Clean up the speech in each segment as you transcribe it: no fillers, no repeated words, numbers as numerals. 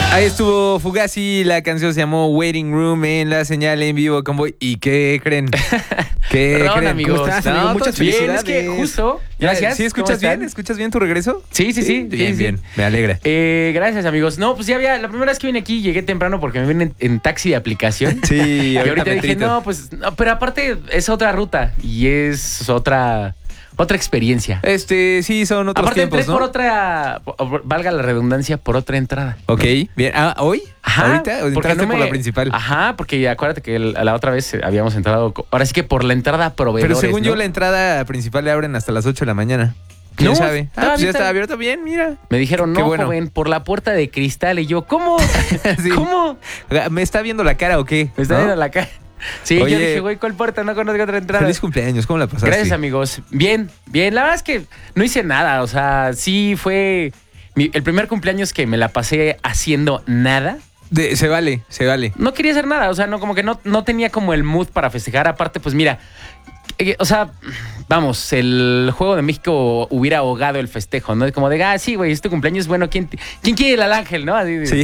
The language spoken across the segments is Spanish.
Ahí estuvo Fugazi, la canción se llamó Waiting Room en la señal en vivo con Boy. ¿Y qué creen? ¿Qué Perdón, creen? amigos. ¿Cómo estás, No, amigo? Muchas bien, felicidades. es que justo. Gracias. ¿Sí escuchas ¿Cómo están? bien? ¿Escuchas bien tu regreso? Sí. Bien. Me alegra. Gracias, amigos. No, pues ya había. La primera vez que vine aquí llegué temprano porque me vine en taxi de aplicación. Sí, Y ahorita me dije, trito. no, pues. No, pero aparte es otra ruta y es otra experiencia. Sí, son otros Aparte tiempos, entré ¿no? por otra, valga la redundancia, por otra entrada. Ok, bien. ¿Hoy? Ajá, ¿Ahorita? ¿O porque entraste por la principal? Ajá, porque acuérdate que la otra vez habíamos entrado, ahora sí que por la entrada a proveedores, Pero según ¿no? yo, la entrada principal le abren hasta las 8 de la mañana. ¿Quién No, sabe? estaba Pues ya abierta. está abierto bien, mira. Me dijeron, Qué no, bueno. joven, por la puerta de cristal. Y yo, ¿cómo? Sí. ¿Cómo? ¿Me está viendo la cara o qué? Me está ¿No? viendo la cara. Sí, Oye, yo dije, güey, ¿cuál puerta? No conozco otra entrada. Feliz cumpleaños, ¿cómo la pasaste? Gracias, amigos. Bien. La verdad es que no hice nada. O sea, sí fue el primer cumpleaños que me la pasé haciendo nada. Se vale. No quería hacer nada. O sea, no, como que no tenía como el mood para festejar. Aparte, pues mira, o sea, vamos, el Juego de México hubiera ahogado el festejo, ¿no? Como de, sí, güey, es tu cumpleaños, bueno, ¿quién quiere ir al Ángel, no? Así, Sí.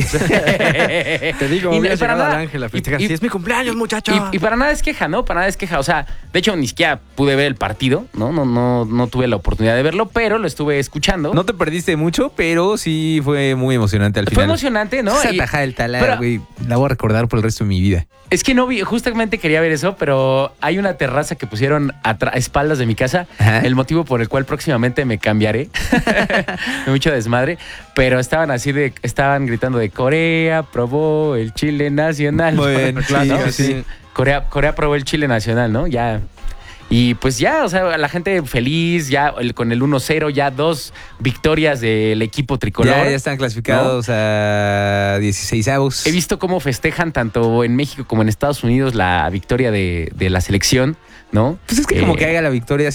Te digo, Y no, hubiera para llegado nada. al Ángel a festejar. Y- Sí, es mi cumpleaños, muchacho. Y para nada es queja, ¿no? Para nada es queja. O sea, de hecho, ni siquiera pude ver el partido, ¿no? No tuve la oportunidad de verlo, pero lo estuve escuchando. No te perdiste mucho, pero sí fue muy emocionante al final. Fue emocionante, ¿no? Esa Y- tajada del pero- talar, güey, la voy a recordar por el resto de mi vida. Es que no vi, justamente quería ver eso, pero hay una terraza que pusieron a espaldas de mi casa, Ajá. el motivo por el cual próximamente me cambiaré. Mucho desmadre, pero estaban gritando de Corea probó el chile nacional. Bueno, Claro, sí, ¿no? sí. Corea probó el chile nacional, ¿no? Ya. Y pues ya, o sea, la gente feliz, ya con el 1-0, ya 2 victorias del equipo tricolor. Ya están clasificados a 16avos. He visto cómo festejan tanto en México como en Estados Unidos la victoria de la selección, ¿no? Pues es que como que haga la victoria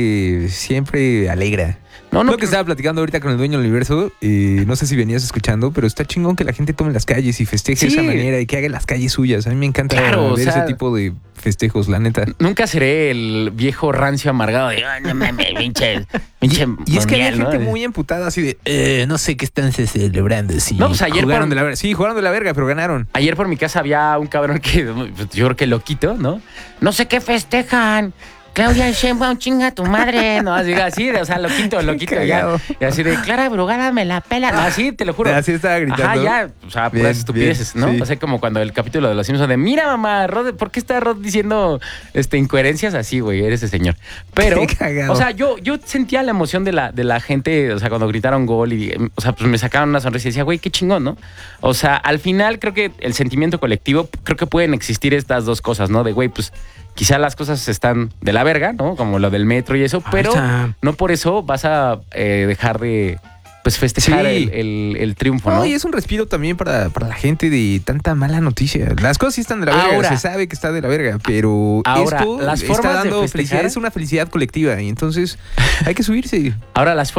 siempre alegra. No, Lo que estaba platicando ahorita con el dueño del universo, no sé si venías escuchando, pero está chingón que la gente tome las calles y festeje Sí. de esa manera y que haga las calles suyas. A mí me encanta Claro, o ver sea, ese tipo de festejos, la neta. Nunca seré el viejo rancio amargado de, no mames, pinche Y es que hay mundial, ¿no? gente muy emputada así de, no sé qué están celebrando. Sí, No, pues ayer jugaron de la verga. Sí, jugaron de la verga, pero ganaron. Ayer por mi casa había un cabrón que yo creo que loquito, ¿no? No sé qué festejan. Claudia Sheinbaum, chinga tu madre. No, así, o sea, loquito, ya. cagado. Y así de, Clara Brugada me la pela. No, así, te lo juro. Así estaba gritando. Ajá, ya, o sea, Bien, puras estupideces, bien, ¿no? sí. O sea, como cuando el capítulo de Los Simpsons de, mira, mamá, Rod, ¿por qué está Rod diciendo incoherencias así, güey? Eres ese señor. Pero, Qué cagado. o sea, yo sentía la emoción de la gente, o sea, cuando gritaron gol y, o sea, pues me sacaron una sonrisa y decía, güey, qué chingón, ¿no? O sea, al final creo que el sentimiento colectivo, creo que pueden existir estas dos cosas, ¿no? De, güey, pues quizá las cosas están de la verga, ¿no? Como lo del metro y eso, pero está. no por eso vas a dejar de, pues, festejar Sí. el triunfo, ¿no? No, y es un respiro también para la gente de tanta mala noticia. Las cosas sí están de la verga, Ahora. se sabe que está de la verga, pero Ahora, esto las está formas de dando festejar- felicidad, es una felicidad colectiva y entonces hay que subirse. Ahora, las